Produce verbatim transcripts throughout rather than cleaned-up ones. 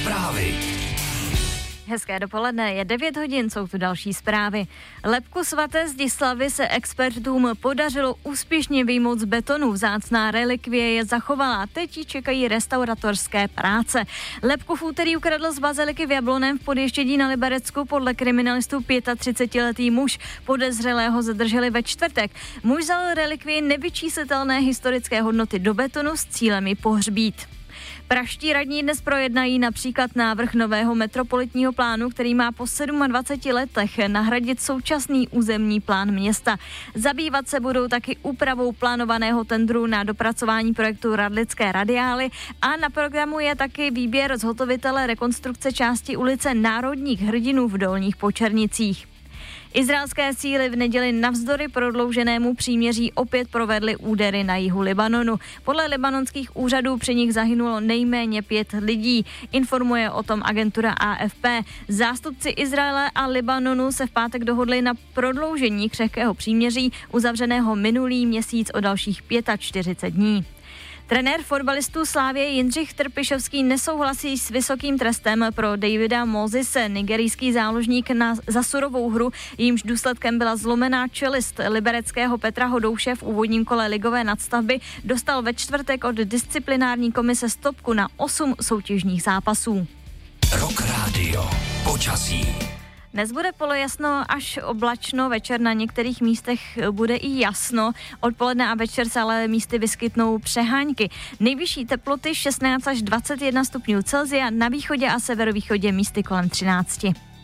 Zprávy. Hezké dopoledne, je devět hodin, jsou tu další zprávy. Lebku svaté Zdislavy se expertům podařilo úspěšně vyjmout z betonu. Vzácná relikvie je zachovalá, teď ji čekají restauratorské práce. Lebku v úterý ukradl z baziliky v Jablonném v Podještědí na Liberecku. Podle kriminalistů třicetiletý muž. Podezřelého zadrželi ve čtvrtek. Muž vzal relikvii nevyčíslitelné historické hodnoty do betonu s cílem ji pohřbít. Pražští radní dnes projednají například návrh nového metropolitního plánu, který má po dvaceti sedmi letech nahradit současný územní plán města. Zabývat se budou taky úpravou plánovaného tendru na dopracování projektu Radlické radiály a na programu je taky výběr zhotovitele rekonstrukce části ulice Národních hrdinů v Dolních Počernicích. Izraelské síly v neděli navzdory prodlouženému příměří opět provedly údery na jihu Libanonu. Podle libanonských úřadů při nich zahynulo nejméně pět lidí. Informuje o tom agentura A F P. Zástupci Izraele a Libanonu se v pátek dohodli na prodloužení křehkého příměří uzavřeného minulý měsíc o dalších čtyřicet pět dní. Trenér fotbalistů Slávie Jindřich Trpišovský nesouhlasí s vysokým trestem pro Davida Mosese. Nigerijský záložník na, za surovou hru, jímž důsledkem byla zlomená čelist libereckého Petra Hodouše v úvodním kole ligové nadstavby, dostal ve čtvrtek od disciplinární komise stopku na osm soutěžních zápasů. Rock Radio. Počasí. Dnes bude polojasno až oblačno, večer na některých místech bude i jasno. Odpoledne a večer se ale místy vyskytnou přehánky. Nejvyšší teploty šestnáct až dvacet jedna stupňů Celsia, na východě a severovýchodě místy kolem třináct.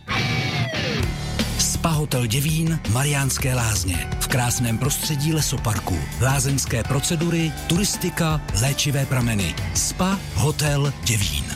Spa Hotel Děvín, Mariánské Lázně. V krásném prostředí lesoparku. Lázeňské procedury, turistika, léčivé prameny. Spa Hotel Děvín.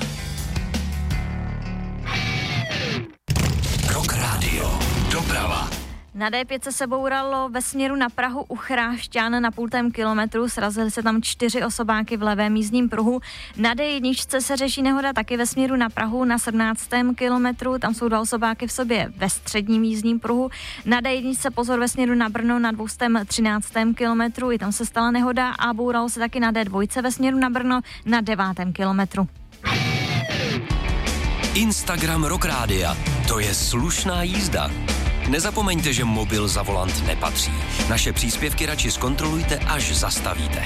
Rock Radio. Doprava. Na D pět se bouralo ve směru na Prahu u Chrášťan na půltém kilometru, srazily se tam čtyři osobáky v levém jízdním pruhu. Na D jedna se řeší nehoda taky ve směru na Prahu na sedmnáctém kilometru, tam jsou dva osobáky v sobě ve středním jízdním pruhu. Na D jedna se pozor ve směru na Brno na dvě stě třináctém kilometru, i tam se stala nehoda a bouralo se taky na D dva ve směru na Brno na devátém kilometru. Instagram Rock Rádia. To je slušná jízda. Nezapomeňte, že mobil za volant nepatří. Naše příspěvky radši zkontrolujte, až zastavíte.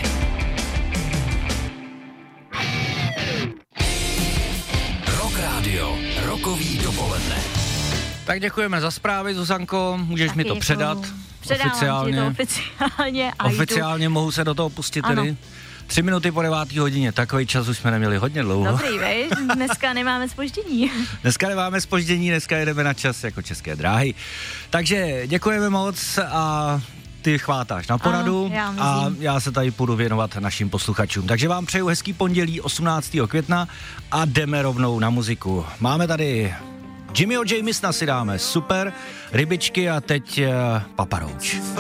Rock Radio. Rokový dopoledne. Tak děkujeme za zprávy, Zuzanko. Můžeš Taky mi to předat Předávám oficiálně. ti to oficiálně. A oficiálně jdu. Mohu se do toho pustit ano. Tedy? Tři minuty po devátý hodině, takový čas už jsme neměli hodně dlouho. Dobrý, vej, dneska nemáme zpoždění. Dneska nemáme zpoždění, dneska jedeme na čas jako České dráhy. Takže děkujeme moc a ty chvátáš na poradu ano, já a já se tady půjdu věnovat našim posluchačům. Takže vám přeju hezký pondělí osmnáctého května a jdeme rovnou na muziku. Máme tady Jimmyho Jamesona si dáme, super, rybičky a teď uh, Papa Roach.